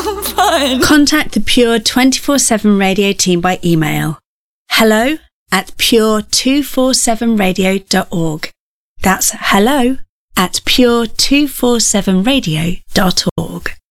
so fun. Contact the Pure 24/7 Radio team by email. hello@pure247radio.org. That's hello@pure247radio.org.